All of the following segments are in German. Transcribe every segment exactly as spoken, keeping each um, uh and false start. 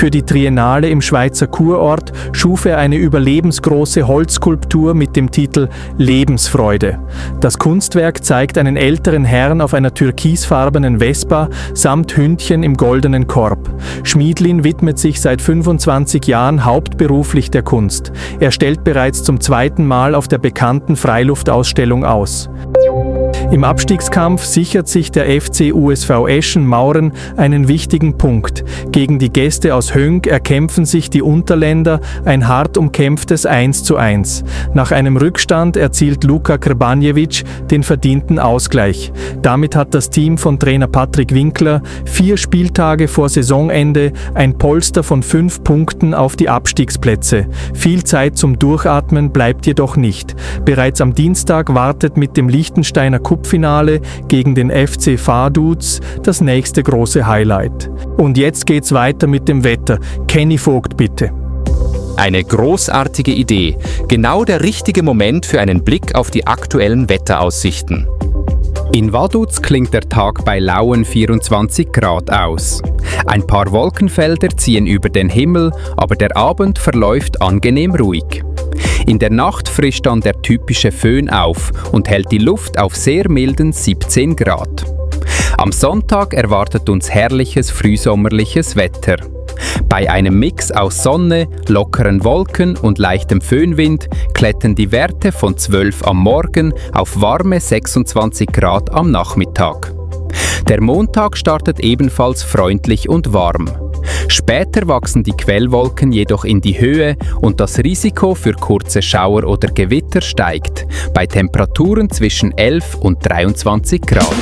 Für die Triennale im Schweizer Kurort schuf er eine überlebensgroße Holzskulptur mit dem Titel Lebensfreude. Das Kunstwerk zeigt einen älteren Herrn auf einer türkisfarbenen Vespa samt Hündchen im goldenen Korb. Schmiedlin widmet sich seit fünfundzwanzig Jahren hauptberuflich der Kunst. Er stellt bereits zum zweiten Mal auf der bekannten Freiluftausstellung aus. Im Abstiegskampf sichert sich der F C U S V Eschen-Mauren einen wichtigen Punkt. Gegen die Gäste aus Hönk erkämpfen sich die Unterländer ein hart umkämpftes eins zu eins. Nach einem Rückstand erzielt Luka Krbanjevic den verdienten Ausgleich. Damit hat das Team von Trainer Patrick Winkler vier Spieltage vor Saisonende ein Polster von fünf Punkten auf die Abstiegsplätze. Viel Zeit zum Durchatmen bleibt jedoch nicht. Bereits am Dienstag wartet mit dem Liechtensteiner Cup-Finale gegen den F C Vaduz das nächste große Highlight. Und jetzt geht's weiter mit dem Wetter. Kenny Vogt, bitte. Eine großartige Idee. Genau der richtige Moment für einen Blick auf die aktuellen Wetteraussichten. In Vaduz klingt der Tag bei lauen vierundzwanzig Grad aus. Ein paar Wolkenfelder ziehen über den Himmel, aber der Abend verläuft angenehm ruhig. In der Nacht frischt dann der typische Föhn auf und hält die Luft auf sehr milden siebzehn Grad. Am Sonntag erwartet uns herrliches frühsommerliches Wetter. Bei einem Mix aus Sonne, lockeren Wolken und leichtem Föhnwind klettern die Werte von zwölf am Morgen auf warme sechsundzwanzig Grad am Nachmittag. Der Montag startet ebenfalls freundlich und warm. Später wachsen die Quellwolken jedoch in die Höhe und das Risiko für kurze Schauer oder Gewitter steigt, bei Temperaturen zwischen elf und dreiundzwanzig Grad.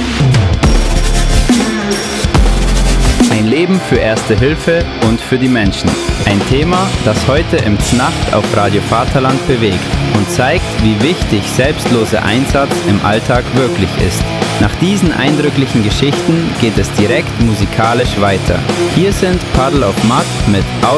Ein Leben für Erste Hilfe und für die Menschen. Ein Thema, das heute im Znacht auf Radio Vaterland bewegt und zeigt, wie wichtig selbstloser Einsatz im Alltag wirklich ist. Nach diesen eindrücklichen Geschichten geht es direkt musikalisch weiter. Hier sind Puddle of Mud mit Out